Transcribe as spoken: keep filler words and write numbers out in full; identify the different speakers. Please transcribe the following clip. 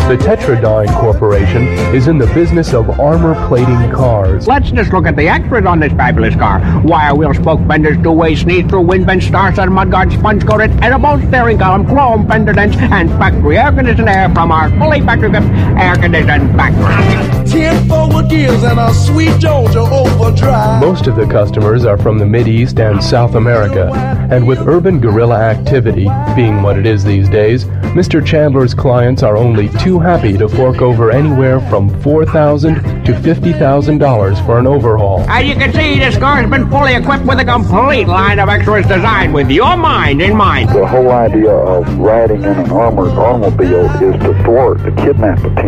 Speaker 1: The Tetradyne Corporation is in the business of armor plating cars.
Speaker 2: Let's just look at the extras on this fabulous car. Wire wheel spoke benders, two-way sneeze through wind bench, star-set mudguard, sponge-coated, edible steering column, chrome fender dents, and factory air conditioned air from our fully factory-equipped air conditioned factory.
Speaker 3: Ten forward gears and a sweet Georgia overdrive.
Speaker 1: Most of the customers are from the Mideast and South America, and with urban guerrilla activity being what it is these days, Mister Chandler's clients are only too happy to fork over anywhere from four thousand dollars to fifty thousand dollars for an overhaul.
Speaker 2: As you can see, this car's been fully equipped with a complete line of extras designed with your mind in mind.
Speaker 4: The whole idea of riding in an armored automobile is to thwart the kidnap attempt.